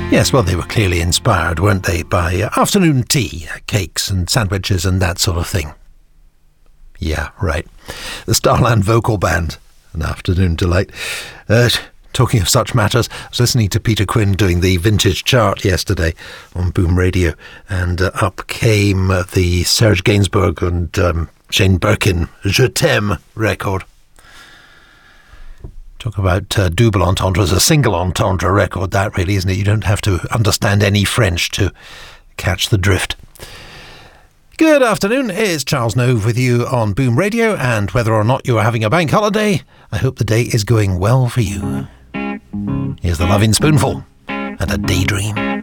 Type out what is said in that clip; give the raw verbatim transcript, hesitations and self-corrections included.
Yes, well, they were clearly inspired, weren't they, by uh, afternoon tea, cakes and sandwiches and that sort of thing. Yeah, right. The Starland Vocal Band, an afternoon delight. Uh, talking of such matters, I was listening to Peter Quinn doing the vintage chart yesterday on Boom Radio, and uh, up came uh, the Serge Gainsbourg and um, Shane Birkin Je T'aime record. Talk about uh, double entendre as a single entendre record, that really, isn't it? You don't have to understand any French to catch the drift. Good afternoon, it's Charles Nove with you on Boom Radio, and whether or not you are having a bank holiday, I hope the day is going well for you. Here's the Loving Spoonful and A Daydream.